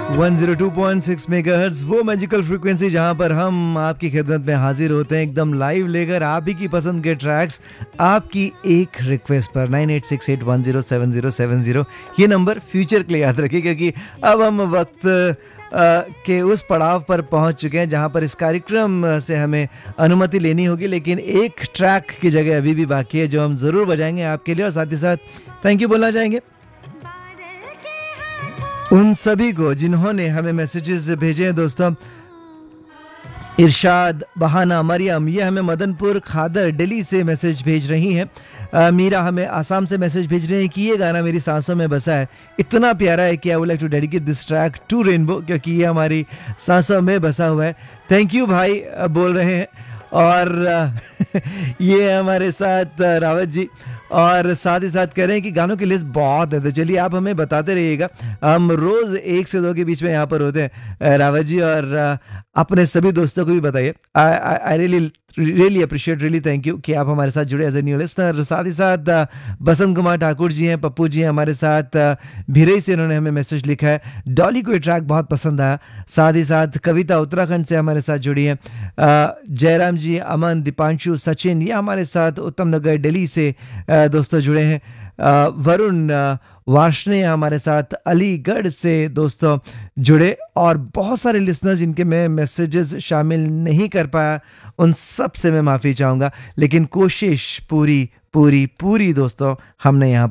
102.6 megahertz वो magical frequency जहां पर हम आपकी खिदमत में हाजिर होते हैं एकदम लाइव लेकर आप ही की पसंद के ट्रैक्स आपकी एक रिक्वेस्ट पर 9868107070 ये नंबर फ्यूचर के लिए याद रखिए क्योंकि अब हम वक्त के उस पड़ाव पर पहुंच चुके हैं जहां पर इस कार्यक्रम से हमें अनुमति लेनी होगी, लेकिन एक ट्रैक की जगह अभी भी बाकी है जो हम ज़रूर बजाएंगे आपके लिए और साथ ही साथ थैंक यू बोलना चाहेंगे उन सभी को जिन्होंने हमें मैसेजेस भेजे हैं। दोस्तों, इरशाद, बहाना, मरियम ये हमें मदनपुर खादर दिल्ली से मैसेज भेज रही हैं। मीरा हमें आसाम से मैसेज भेज रहे हैं कि ये गाना मेरी सांसों में बसा है, इतना प्यारा है कि I would like to dedicate this track to rainbow क्योंकि ये हमारी सांसों में बसा हुआ है। थैंक यू भाई बोल रहे हैं। और ये हमारे साथ रावत जी और साथ ही साथ कह रहे हैं कि गानों की लिस्ट बहुत है, तो चलिए आप हमें बताते रहिएगा। हम रोज़ 1 से 2 के बीच में यहाँ पर होते हैं रावत जी, और अपने सभी दोस्तों को भी बताइए। I really appreciate, really thank you कि आप हमारे साथ जुड़े एज ए न्यू लिस्नर। साथ ही साथ बसंत कुमार ठाकुर जी हैं, पप्पू जी हैं हमारे साथ, भिरई से इन्होंने हमें मैसेज लिखा है, डॉली को ये ट्रैक बहुत पसंद आया। साथ ही साथ कविता उत्तराखंड से हमारे साथ जुड़ी हैं, जयराम जी, अमन, दीपांशु, सचिन ये हमारे साथ उत्तम नगर दिल्ली से दोस्तों जुड़े हैं। वरुण वार्ष्णे हमारे साथ अलीगढ़ से दोस्तों जुड़े, और बहुत सारे लिसनर्स जिनके मैं मैसेजेस शामिल नहीं कर पाया उन सब से मैं माफ़ी चाहूँगा, लेकिन कोशिश पूरी पूरी पूरी दोस्तों हमने यहाँ